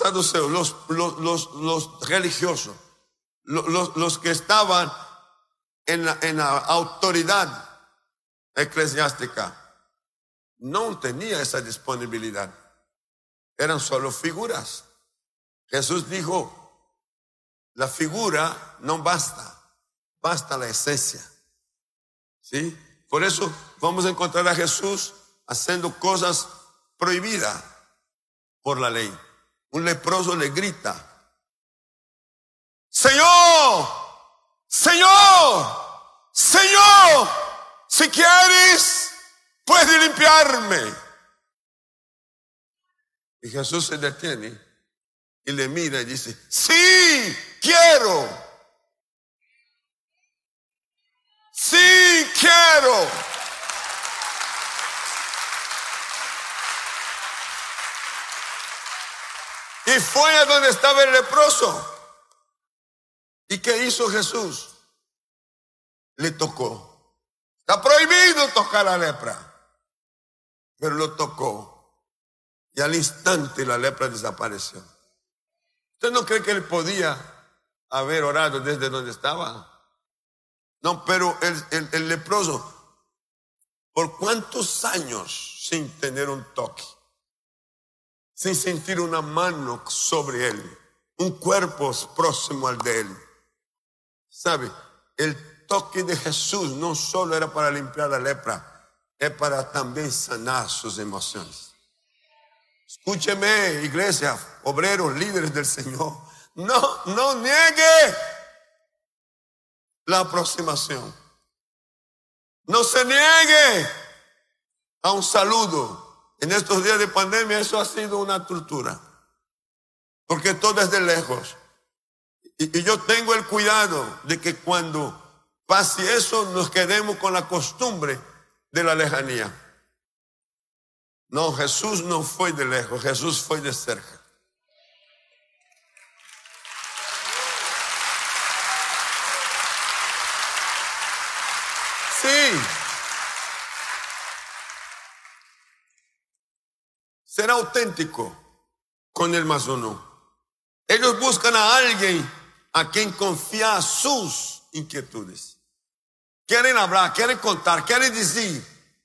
saduceos, los religiosos, los que estaban en la autoridad eclesiástica, no tenía esa disponibilidad. Eran solo figuras. Jesús dijo, la figura no basta, basta la esencia. ¿Sí? Por eso vamos a encontrar a Jesús haciendo cosas prohibidas por la ley. Un leproso le grita, Señor, Señor, Señor, si quieres, puedes limpiarme. Y Jesús se detiene y le mira y dice, sí, quiero. Sí, quiero. Y fue a donde estaba el leproso. ¿Y qué hizo Jesús? Le tocó. Está prohibido tocar la lepra, pero lo tocó. Y al instante la lepra desapareció. ¿Usted no cree que él podía haber orado desde donde estaba? No, pero el leproso, ¿por cuántos años sin tener un toque? Sin sentir una mano sobre él, un cuerpo próximo al de él. ¿Sabe? El toque de Jesús no solo era para limpiar la lepra, es para también sanar sus emociones. Escúcheme, iglesia, obreros, líderes del Señor, no niegue la aproximación. No se niegue a un saludo. En estos días de pandemia eso ha sido una tortura, porque todo es de lejos. Y yo tengo el cuidado de que cuando pase eso nos quedemos con la costumbre de la lejanía. No, Jesús no fue de lejos, Jesús fue de cerca. Sí. Ser auténtico con el más uno. Ellos buscan a alguien a quien confiar sus inquietudes. Quieren hablar, quieren contar, quieren decir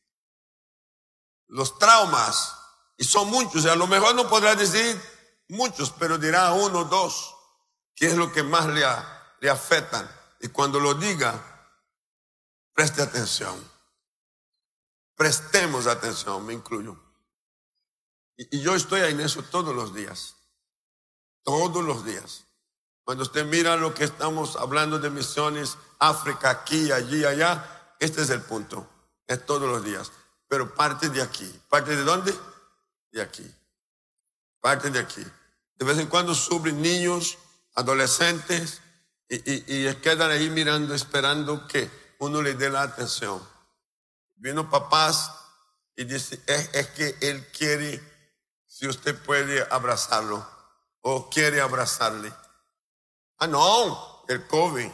los traumas. Y son muchos, y a lo mejor no podrá decir muchos, pero dirá uno o dos, qué es lo que más le afectan. Y cuando lo diga, preste atención. Prestemos atención, me incluyo. Y yo estoy ahí en eso todos los días. Todos los días. Cuando usted mira lo que estamos hablando de misiones, África, aquí, allí, allá, este es el punto. Es todos los días. Pero parte de aquí. ¿Parte de dónde? De aquí. Parte de aquí. De vez en cuando suben niños, adolescentes, y quedan ahí mirando, esperando que uno le dé la atención. Vino papás y dice, es que él quiere, si usted puede abrazarlo, o quiere abrazarle. Ah, no, el COVID.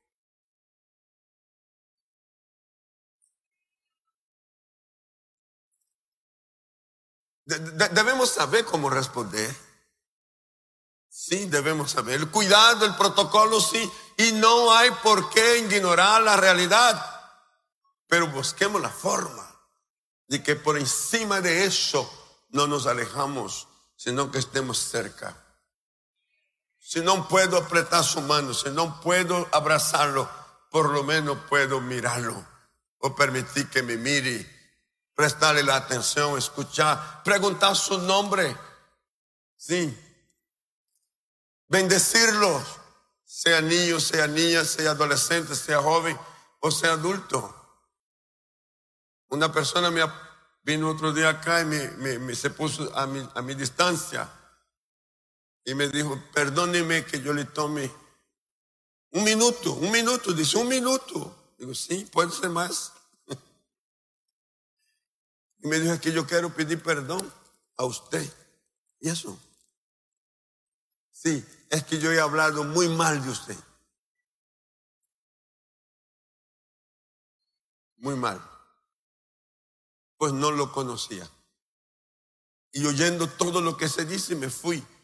Debemos saber cómo responder. Sí, debemos saber. El cuidado, el protocolo, sí. Y no hay por qué ignorar la realidad. Pero busquemos la forma de que por encima de eso no nos alejamos, sino que estemos cerca. Si no puedo apretar su mano, si no puedo abrazarlo, por lo menos puedo mirarlo o permitir que me mire, prestarle la atención, escuchar, preguntar su nombre, sí, bendecirlos, sea niño, sea niña, sea adolescente, sea joven o sea adulto. Una persona vino otro día acá y se puso a mi distancia y me dijo, perdóneme que yo le tome un minuto, dice, un minuto. Digo, sí, puede ser más. Y me dijo, es que yo quiero pedir perdón a usted. ¿Y eso? Sí, es que yo he hablado muy mal de usted. Muy mal. Pues no lo conocía. Y oyendo todo lo que se dice, me fui